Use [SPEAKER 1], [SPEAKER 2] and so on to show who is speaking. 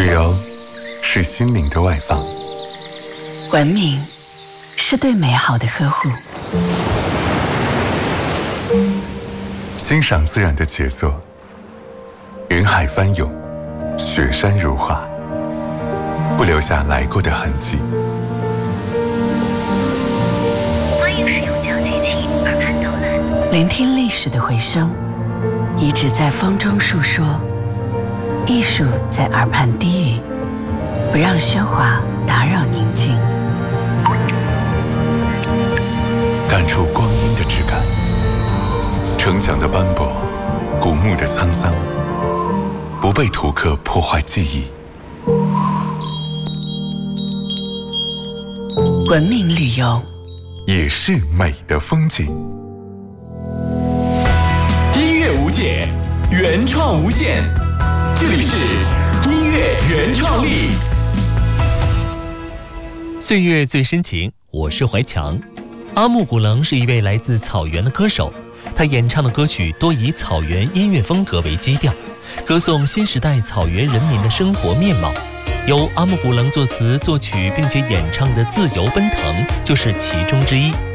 [SPEAKER 1] 旅游是心灵的外放，
[SPEAKER 2] 文明是对美好的呵护，
[SPEAKER 1] 欣赏自然的杰作，云海翻涌，雪山如画，不留下来过的痕迹。
[SPEAKER 3] 欢迎使用讲解器耳畔导览，
[SPEAKER 2] 聆听历史的回声，遗址在风中述说，艺术在耳畔低语，不让喧哗打扰宁静，
[SPEAKER 1] 感触光阴的质感，城墙的斑驳，古墓的沧桑，不被图刻破坏记忆。
[SPEAKER 2] 文明旅游
[SPEAKER 1] 也是美的风景。
[SPEAKER 4] 音乐无界，原创无限，这里是音乐原创力。
[SPEAKER 5] 岁月最深情，我是怀强。阿木古棱是一位来自草原的歌手，他演唱的歌曲多以草原音乐风格为基调，歌颂新时代草原人民的生活面貌。由阿木古棱作词作曲并且演唱的《自由奔腾》就是其中之一。